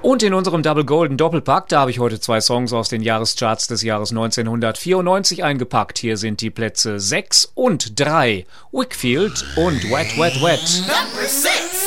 Und in unserem Double Golden Doppelpack, da habe ich heute 2 Songs aus den Jahrescharts des Jahres 1994 eingepackt. Hier sind die Plätze 6 und 3. Whigfield und Wet, Wet, Wet. Number 6.